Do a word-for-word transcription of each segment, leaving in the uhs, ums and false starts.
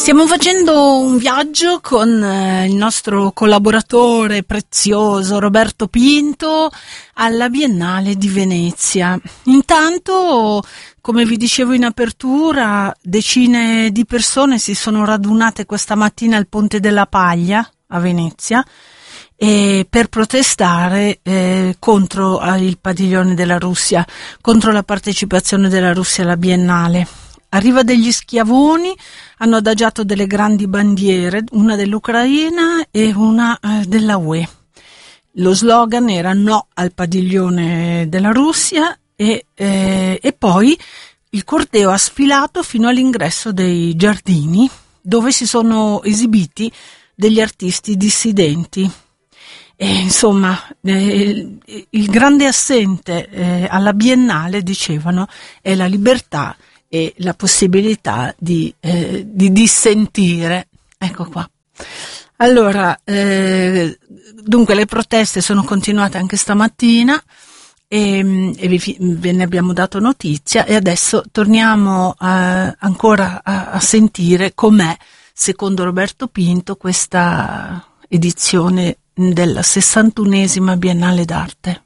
Stiamo facendo un viaggio con eh, il nostro collaboratore prezioso Roberto Pinto alla Biennale di Venezia. Intanto, come vi dicevo in apertura, decine di persone si sono radunate questa mattina al Ponte della Paglia a Venezia e per protestare eh, contro eh, il padiglione della Russia, contro la partecipazione della Russia alla Biennale. A Riva degli Schiavoni hanno adagiato delle grandi bandiere, una dell'Ucraina e una eh, della U E. Lo slogan era no al padiglione della Russia e, eh, e poi il corteo ha sfilato fino all'ingresso dei giardini, dove si sono esibiti degli artisti dissidenti. E, insomma, eh, il grande assente eh, alla Biennale, dicevano, è la libertà e la possibilità di, eh, di dissentire. Ecco qua. Allora, eh, dunque le proteste sono continuate anche stamattina e, e vi, ve ne abbiamo dato notizia, e adesso torniamo a, ancora a, a sentire com'è, secondo Roberto Pinto, questa edizione della sessantunesima Biennale d'Arte.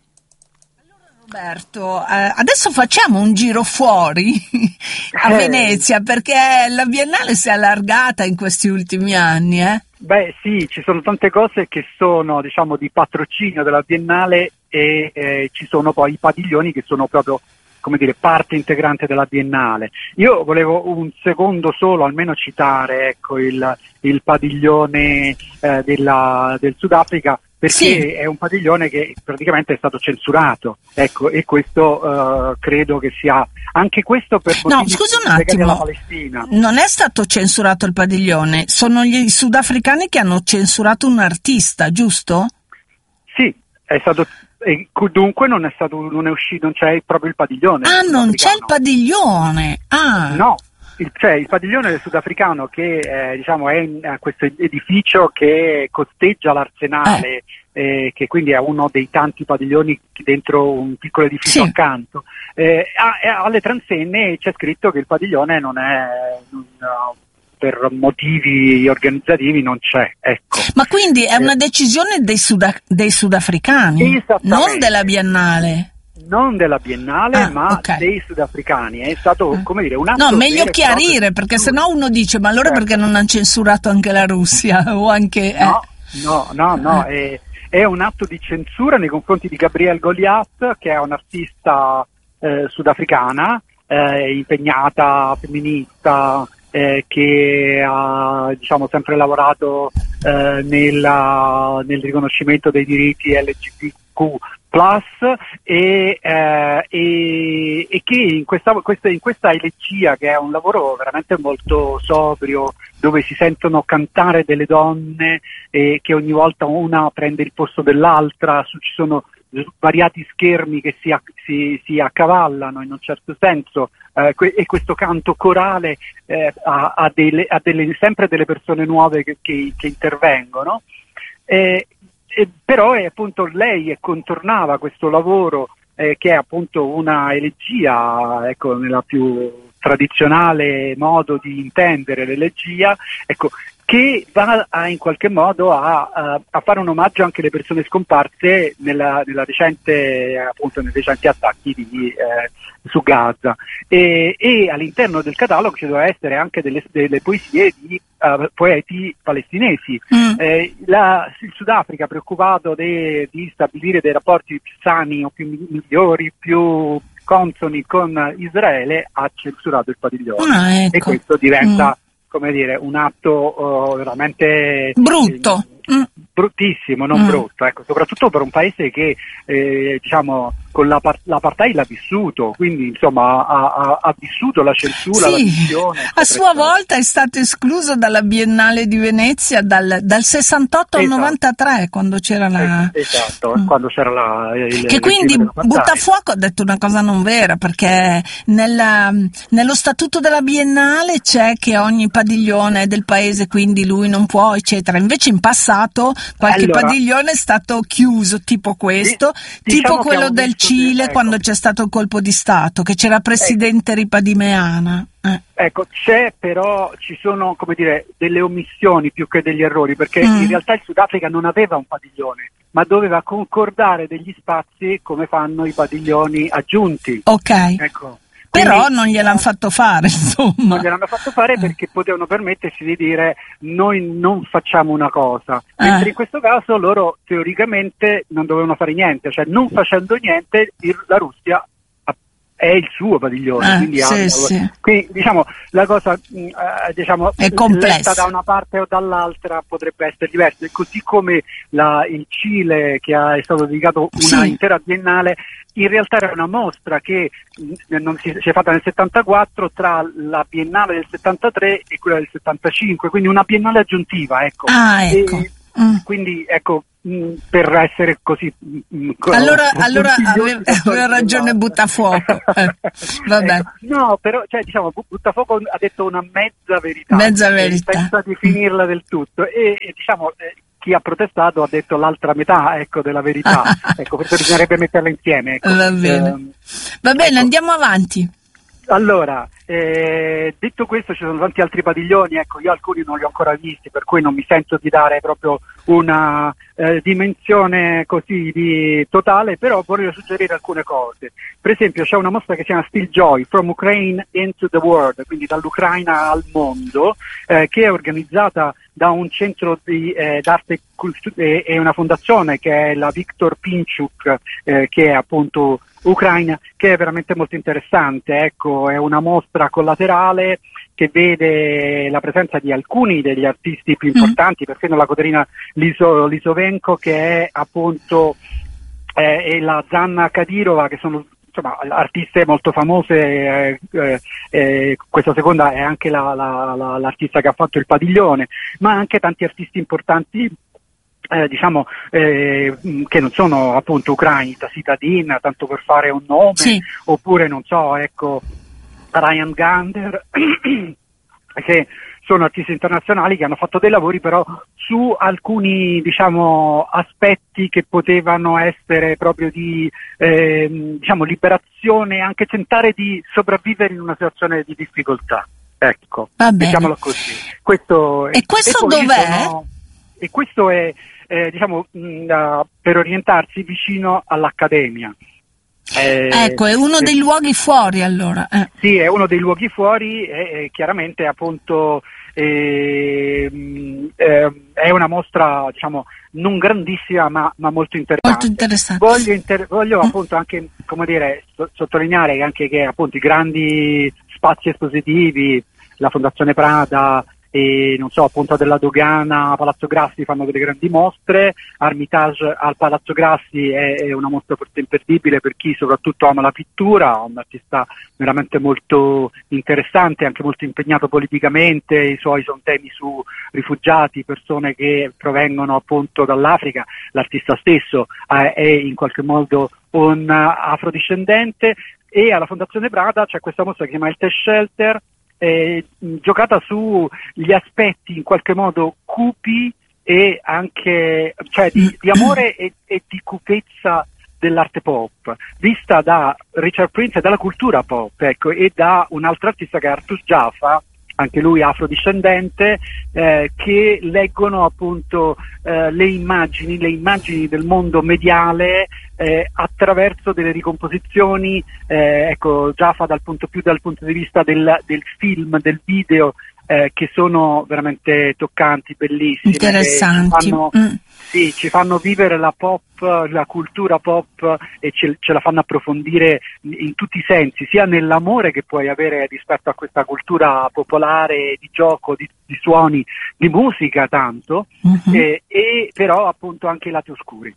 Roberto, eh, adesso facciamo un giro fuori a Venezia, perché la Biennale si è allargata in questi ultimi anni, eh? Beh sì, ci sono tante cose che sono, diciamo, di patrocinio della Biennale e eh, ci sono poi i padiglioni che sono proprio, come dire, parte integrante della Biennale. Io volevo un secondo solo almeno citare, ecco, il, il padiglione eh, della, del Sudafrica, perché sì, è un padiglione che praticamente è stato censurato, ecco, e questo uh, credo che sia anche questo per motivi no, scusa un attimo, alla Palestina. Non è stato censurato il padiglione, sono gli sudafricani che hanno censurato un artista, giusto? Sì, è stato, e dunque non è stato, non è uscito, non c'è proprio il padiglione. Ah, non c'è il padiglione, ah. No. Il, cioè il padiglione del sudafricano, che eh, diciamo è in, eh, questo edificio che costeggia l'Arsenale, eh. Eh, che quindi è uno dei tanti padiglioni dentro un piccolo edificio sì, accanto. Eh, a, alle transenne c'è scritto che il padiglione non è, non, uh, per motivi organizzativi non c'è. Ecco. Ma quindi è una decisione dei, suda, dei sudafricani, non della Biennale? Non della Biennale, ah, ma okay, dei sudafricani. È stato, ah, come dire, un atto. No, meglio chiarire, perché sennò uno dice: ma allora certo, perché non hanno censurato anche la Russia? O anche. Eh. No, no, no, no. È, è un atto di censura nei confronti di Gabrielle Goliath, che è un'artista eh, sudafricana, eh, impegnata, femminista, eh, che ha, diciamo, sempre lavorato eh, nella, nel riconoscimento dei diritti L G B T Q plus, e, eh, e, e che in questa, questa, in questa elegia, che è un lavoro veramente molto sobrio, dove si sentono cantare delle donne e che ogni volta una prende il posto dell'altra, su, ci sono svariati schermi che si, si, si accavallano in un certo senso, eh, que- e questo canto corale eh, ha, ha, delle, ha delle, sempre delle persone nuove che, che, che intervengono. Eh, Eh, però è appunto lei contornava questo lavoro eh, che è appunto una elegia, ecco, nella più tradizionale modo di intendere l'elegia, ecco, che va a, in qualche modo a, a, a fare un omaggio anche alle persone scomparse nella, nella recente, appunto, nei recenti attacchi di, eh, su Gaza, e, e all'interno del catalogo ci doveva essere anche delle, delle poesie di uh, poeti palestinesi. Mm. Eh, la, il Sudafrica, preoccupato de, di stabilire dei rapporti più sani o più migliori, più consoni con Israele, ha censurato il padiglione. Ah, ecco. E questo diventa mm. come dire, un atto uh, veramente brutto, eh, mm. bruttissimo, non mm. brutto, ecco, soprattutto per un paese che eh, diciamo con la part- l'apartheid l'ha vissuto, quindi insomma ha, ha, ha vissuto la censura, sì, la visione. A sua volta è stato escluso dalla Biennale di Venezia dal, dal sessantotto al esatto, novantatré, quando c'era la esatto, mm. quando c'era la il, che quindi Buttafuoco ha detto una cosa non vera, perché nella, nello statuto della Biennale c'è che ogni padiglione è del paese, quindi lui non può, eccetera. Invece in passato qualche allora, padiglione è stato chiuso, tipo questo, di, tipo diciamo quello del Cile, ecco, quando c'è stato il colpo di Stato, che c'era presidente ecco. Ripadimeana. Eh. Ecco, c'è però, ci sono, come dire, delle omissioni più che degli errori, perché Mm. in realtà il Sudafrica non aveva un padiglione, ma doveva concordare degli spazi come fanno i padiglioni aggiunti. Ok. Ecco. Però Quindi, non gliel'hanno fatto fare, insomma. non gliel'hanno fatto fare perché potevano permettersi di dire noi non facciamo una cosa, mentre Eh. in questo caso loro teoricamente non dovevano fare niente, cioè non facendo niente il- la Russia ha- è il suo padiglione, Eh, quindi, sì, ha- sì. quindi diciamo la cosa mh, eh, diciamo, È complessa. letta da una parte o dall'altra potrebbe essere diversa, e così come la- il Cile, che ha, è stato dedicato una Sì. intera biennale, in realtà era una mostra che mh, non si, si è fatta nel settantaquattro tra la biennale del settantatré e quella del settantacinque, quindi una biennale aggiuntiva, ecco. Ah, ecco. E Mm. quindi ecco, mh, per essere così mh, co- Allora, allora puntigliosi, aveva, posso aveva ragione dire, Buttafuoco. Eh, vabbè. Ecco, no, però cioè, diciamo, Bu- Buttafuoco ha detto una mezza verità, Mezza eh, verità. senza definirla del tutto, e, e, diciamo eh, chi ha protestato ha detto l'altra metà, ecco, della verità. Ecco, forse bisognerebbe metterla insieme, ecco. Va bene. Ehm, Va bene, ecco. andiamo avanti. Allora, eh, detto questo, ci sono tanti altri padiglioni, ecco, io alcuni non li ho ancora visti, per cui non mi sento di dare proprio una eh, dimensione così di totale, però voglio suggerire alcune cose. Per esempio c'è una mostra che si chiama Still Joy, From Ukraine into the World, quindi dall'Ucraina al mondo, eh, che è organizzata da un centro di, eh, d'arte cultu- e, e una fondazione che è la Viktor Pinchuk, eh, che è appunto Ucraina, che è veramente molto interessante. Ecco, è una mostra collaterale che vede la presenza di alcuni degli artisti più importanti, perfino la Katerina Liso- Lisovenko, che è appunto eh, e la Zanna Kadyrova, che sono insomma artiste molto famose. eh, eh, eh, questa seconda è anche la, la, la, l'artista che ha fatto il padiglione, ma anche tanti artisti importanti, Eh, diciamo eh, mh, che non sono appunto ucraini, Tasitadin, tanto per fare un nome, Sì. oppure non so, ecco, Ryan Gander, che sono artisti internazionali che hanno fatto dei lavori però su alcuni, diciamo, aspetti che potevano essere proprio di ehm, diciamo liberazione, anche tentare di sopravvivere in una situazione di difficoltà, ecco, Va bene. mettiamolo così. Questo, E questo poi dov'è? sono- e questo è eh, diciamo mh, uh, per orientarsi vicino all'Accademia. Eh, Ecco, è uno eh, dei luoghi fuori allora. Eh. Sì, è uno dei luoghi fuori, e, e chiaramente appunto ehm, eh, è una mostra, diciamo, non grandissima ma, ma molto interessante. Molto interessante. Voglio, inter- voglio appunto anche, come dire, so- sottolineare che anche che appunto i grandi spazi espositivi, la Fondazione Prada e non so, appunto della Dogana, Palazzo Grassi fanno delle grandi mostre. Armitage al Palazzo Grassi è, è una mostra forse imperdibile per chi soprattutto ama la pittura, un artista veramente molto interessante, anche molto impegnato politicamente. I suoi sono temi su rifugiati, persone che provengono appunto dall'Africa. L'artista stesso eh, è in qualche modo un uh, afrodiscendente. E alla Fondazione Prada c'è questa mostra che si chiama il Test Shelter, eh, giocata sugli aspetti in qualche modo cupi e anche, cioè di, di amore e, e di cupezza dell'arte pop, vista da Richard Prince e dalla cultura pop, ecco, e da un altro artista che è Artus Jaffa, anche lui afrodiscendente, eh, che leggono appunto eh, le immagini, le immagini del mondo mediale eh, attraverso delle ricomposizioni, eh, ecco, Jaffa dal punto più dal punto di vista del, del film, del video, eh, che sono veramente toccanti, bellissimi, Interessanti. Ci fanno, Mm. sì, ci fanno vivere la pop, la cultura pop, e ce, ce la fanno approfondire in tutti i sensi, sia nell'amore che puoi avere rispetto a questa cultura popolare di gioco, di, di suoni, di musica tanto, Mhm. eh, e però appunto anche i lati oscuri.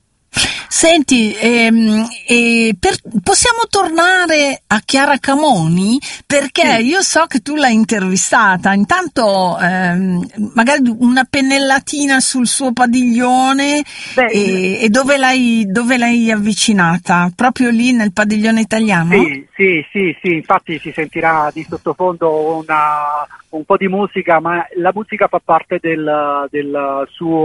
Senti, ehm, eh, per- possiamo tornare a Chiara Camoni? Perché Sì. io so che tu l'hai intervistata. Intanto, ehm, magari una pennellatina sul suo padiglione. Beh, e, e dove l'hai, dove l'hai avvicinata? Proprio lì nel padiglione italiano? Sì, sì, sì, sì, infatti si sentirà di sottofondo una, un po' di musica, ma la musica fa parte del, del suo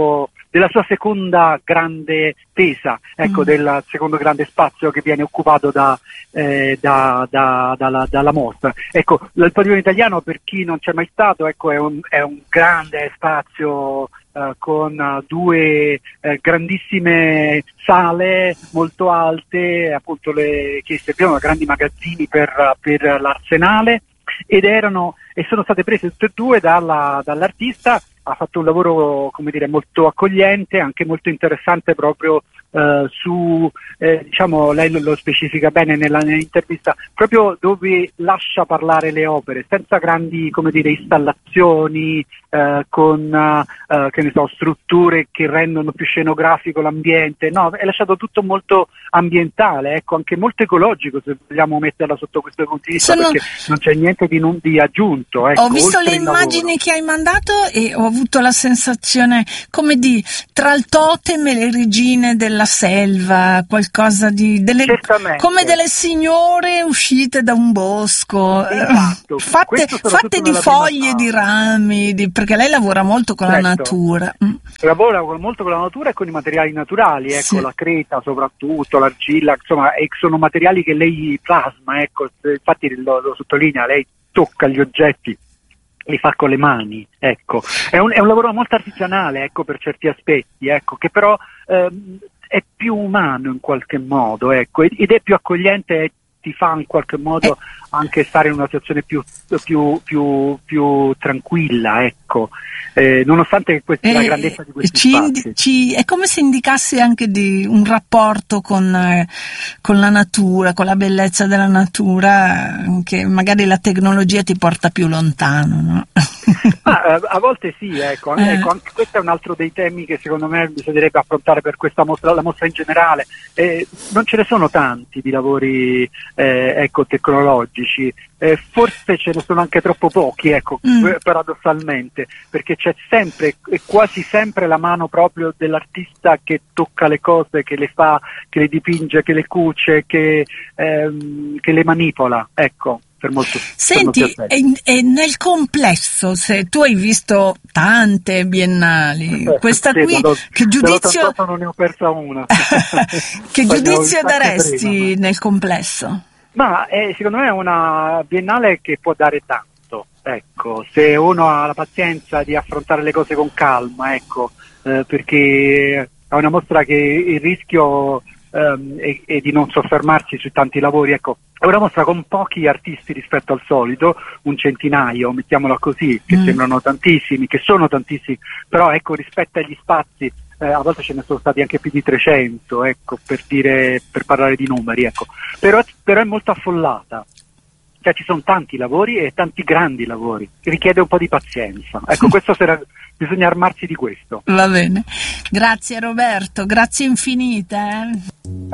della sua seconda grande tesa, ecco, mm. del secondo grande spazio che viene occupato da, eh, da, da, dalla, dalla mostra. Ecco, il padiglione italiano, per chi non c'è mai stato, ecco, è un, è un grande spazio Uh, con uh, due uh, grandissime sale molto alte, appunto le, che servivano da grandi magazzini per, uh, per l'arsenale, ed erano e sono state prese tutte e due dalla, dall'artista. Ha fatto un lavoro, come dire, molto accogliente, anche molto interessante proprio uh, su, eh, diciamo, lei lo specifica bene nella, nell'intervista, proprio dove lascia parlare le opere, senza grandi, come dire, installazioni, uh, con, uh, che ne so, strutture che rendono più scenografico l'ambiente. No, è lasciato tutto molto ambientale, ecco, anche molto ecologico, se vogliamo metterla sotto questo punto di vista, Sono... perché non c'è niente di, non, di aggiunto. Ecco, ho visto le immagini che hai mandato e ho avuto la sensazione come di tra il totem e le regine della selva, qualcosa di delle, come delle signore uscite da un bosco, esatto. fatte, fatte di foglie, di rami, di, perché lei lavora molto con certo. la natura. Mm. Lavora molto con la natura e con i materiali naturali, ecco, sì. la creta soprattutto, l'argilla, insomma, e sono materiali che lei plasma, ecco, infatti lo, lo sottolinea, lei tocca gli oggetti, li fa con le mani, ecco. È un, è un lavoro molto artigianale, ecco, per certi aspetti, ecco, che però ehm, è più umano in qualche modo, ecco, ed è più accogliente e ti fa in qualche modo anche stare in una situazione più, più, più, più tranquilla, ecco, eh, nonostante questa, eh, la grandezza di questi ci spazi. Indi- ci, è come se indicasse anche di un rapporto con, eh, con la natura, con la bellezza della natura, che magari la tecnologia ti porta più lontano, no? Ah, a volte sì, ecco, eh. ecco, anche questo è un altro dei temi che secondo me bisognerebbe affrontare per questa mostra, la mostra in generale. Eh, non ce ne sono tanti di lavori eh, ecco, tecnologici, eh, forse ce ne sono anche troppo pochi, ecco, mm. paradossalmente, perché c'è sempre, quasi sempre la mano proprio dell'artista che tocca le cose, che le fa, che le dipinge, che le cuce, che, ehm, che le manipola, ecco. Per molto, Senti, per e, e nel complesso, se tu hai visto tante biennali, eh, questa sì, qui, lo, che giudizio non ne ho persa una. Che giudizio daresti prima, nel complesso? Ma eh, secondo me è una biennale che può dare tanto, ecco, se uno ha la pazienza di affrontare le cose con calma, ecco, eh, perché è una mostra che il rischio ehm, è, è di non soffermarsi su tanti lavori, ecco. È una mostra con pochi artisti rispetto al solito, un centinaio, mettiamola così, che mm. sembrano tantissimi, che sono tantissimi, però ecco, rispetto agli spazi, eh, a volte ce ne sono stati anche più di trecento, ecco, per dire, per parlare di numeri, ecco. Però, però è molto affollata, cioè ci sono tanti lavori e tanti grandi lavori, richiede un po' di pazienza. Ecco, questo sarà, bisogna armarsi di questo. Va bene, grazie Roberto, grazie infinite. Eh.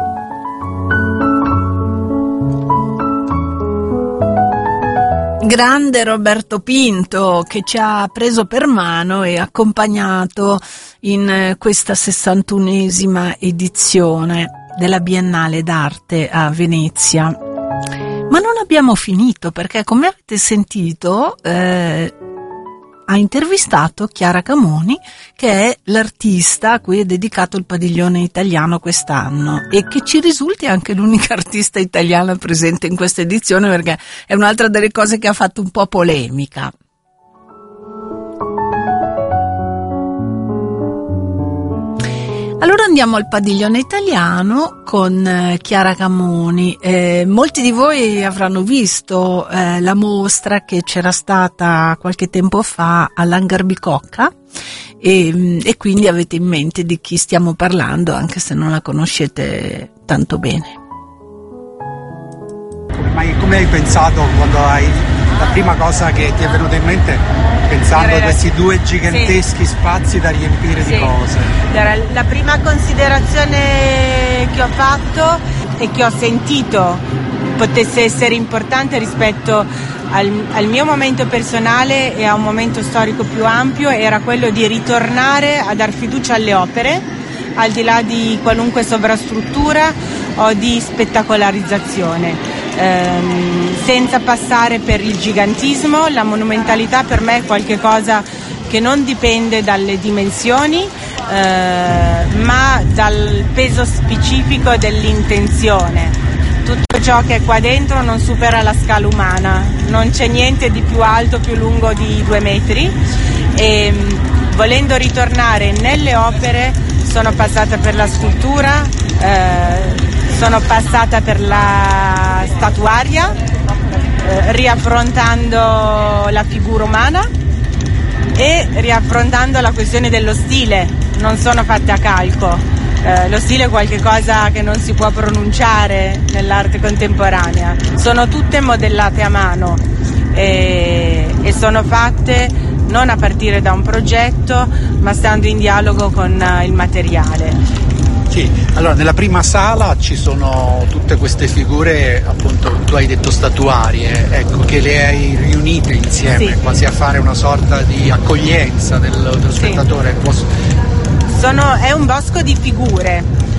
Grande Roberto Pinto, che ci ha preso per mano e accompagnato in questa sessantunesima edizione della Biennale d'Arte a Venezia. Ma non abbiamo finito, perché come avete sentito eh, ha intervistato Chiara Camoni, che è l'artista a cui è dedicato il padiglione italiano quest'anno, e che ci risulti anche l'unica artista italiana presente in questa edizione, perché è un'altra delle cose che ha fatto un po' polemica. Allora andiamo al padiglione italiano con eh, Chiara Camoni. Eh, molti di voi avranno visto eh, la mostra che c'era stata qualche tempo fa all'Hangar Bicocca e, e quindi avete in mente di chi stiamo parlando, anche se non la conoscete tanto bene. Ma come hai pensato quando hai la prima cosa che ti è venuta in mente, pensando a questi due giganteschi sì. spazi da riempire sì. di cose? Allora, la prima considerazione che ho fatto e che ho sentito potesse essere importante rispetto al, al mio momento personale e a un momento storico più ampio era quello di ritornare a dar fiducia alle opere, al di là di qualunque sovrastruttura o di spettacolarizzazione. Ehm, senza passare per il gigantismo, la monumentalità per me è qualcosa che non dipende dalle dimensioni, eh, ma dal peso specifico dell'intenzione. Tutto ciò che è qua dentro non supera la scala umana, non c'è niente di più alto, più lungo di due metri e volendo ritornare nelle opere sono passata per la scultura, eh, sono passata per la statuaria, eh, riaffrontando la figura umana e riaffrontando la questione dello stile. Non sono fatte a calco, eh, lo stile è qualcosa che non si può pronunciare nell'arte contemporanea, sono tutte modellate a mano e, e sono fatte non a partire da un progetto ma stando in dialogo con uh, il materiale. Sì, allora nella prima sala ci sono tutte queste figure, appunto tu hai detto statuarie, ecco, che le hai riunite insieme, sì, quasi a fare una sorta di accoglienza del, dello spettatore. Sì. Sono, è un bosco di figure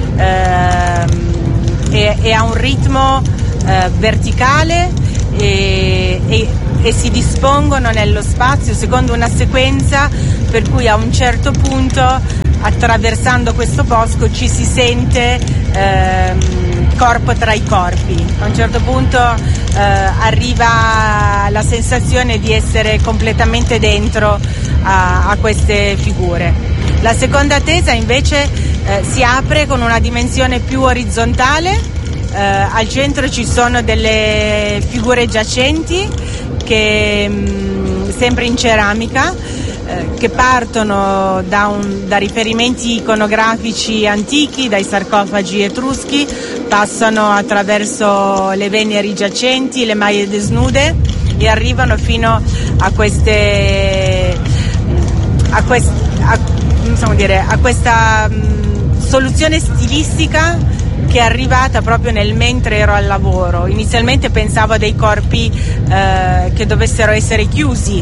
ehm, e, e ha un ritmo eh, verticale e, e, e si dispongono nello spazio secondo una sequenza per cui a un certo punto, attraversando questo bosco, ci si sente ehm, corpo tra i corpi. A un certo punto eh, arriva la sensazione di essere completamente dentro a, a queste figure. La seconda tesa invece eh, si apre con una dimensione più orizzontale, eh, al centro ci sono delle figure giacenti che mh, sempre in ceramica, che partono da, un, da riferimenti iconografici antichi, dai sarcofagi etruschi, passano attraverso le veneri giacenti, le maglie desnude e arrivano fino a queste a, quest, a, insomma dire, a questa mh, soluzione stilistica che è arrivata proprio nel mentre ero al lavoro. Inizialmente pensavo a dei corpi eh, che dovessero essere chiusi,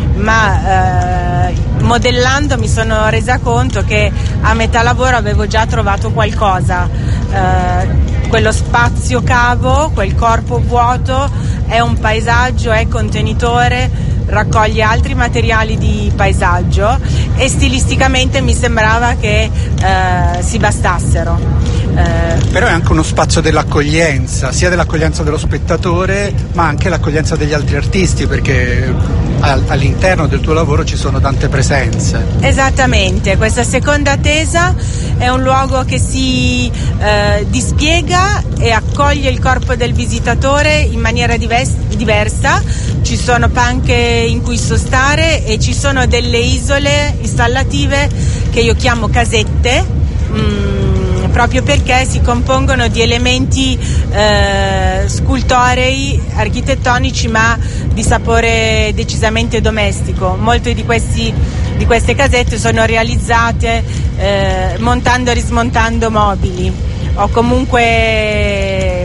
ma eh, modellando mi sono resa conto che a metà lavoro avevo già trovato qualcosa, eh, quello spazio cavo, quel corpo vuoto è un paesaggio, è contenitore, raccoglie altri materiali di paesaggio e stilisticamente mi sembrava che eh, si bastassero. Eh, Però è anche uno spazio dell'accoglienza, sia dell'accoglienza dello spettatore ma anche l'accoglienza degli altri artisti, perché all'interno del tuo lavoro ci sono tante presenze. Esattamente, questa seconda tesa è un luogo che si eh, dispiega e accoglie il corpo del visitatore in maniera dives- diversa, ci sono panche in cui sostare e ci sono delle isole installative che io chiamo casette, mh, proprio perché si compongono di elementi eh, scultorei, architettonici, ma di sapore decisamente domestico. Molte di, questi, di queste casette sono realizzate eh, montando e rismontando mobili o comunque eh,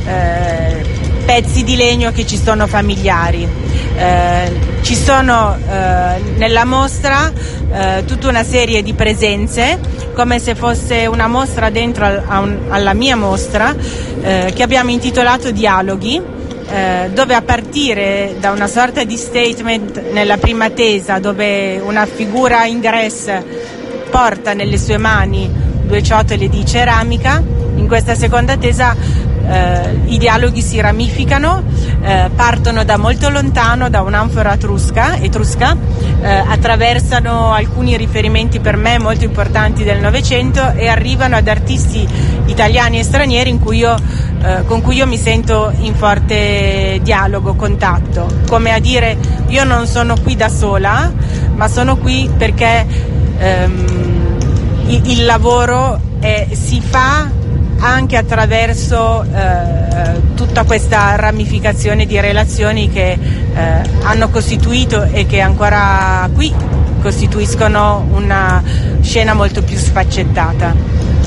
pezzi di legno che ci sono familiari. Eh, ci sono eh, nella mostra eh, tutta una serie di presenze, come se fosse una mostra dentro al, a un, alla mia mostra eh, che abbiamo intitolato Dialoghi, eh, dove a partire da una sorta di statement nella prima tesa, dove una figura in dress porta nelle sue mani due ciotole di ceramica, in questa seconda tesa Uh, i dialoghi si ramificano, uh, partono da molto lontano, da un'anfora etrusca, etrusca uh, attraversano alcuni riferimenti per me molto importanti del Novecento e arrivano ad artisti italiani e stranieri in cui io, uh, con cui io mi sento in forte dialogo, contatto, come a dire: io non sono qui da sola, ma sono qui perché um, il, il lavoro è, si fa anche attraverso eh, tutta questa ramificazione di relazioni che eh, hanno costituito e che ancora qui costituiscono una scena molto più sfaccettata.